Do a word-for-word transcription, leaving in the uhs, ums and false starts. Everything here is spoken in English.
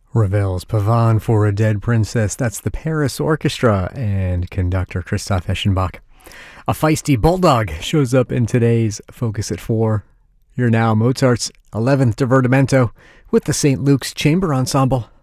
Ravel's Pavane for a Dead Princess. That's the Paris Orchestra and conductor Christoph Eschenbach. A feisty bulldog shows up in today's Focus at four. You're now Mozart's eleventh Divertimento with the Saint Luke's Chamber Ensemble.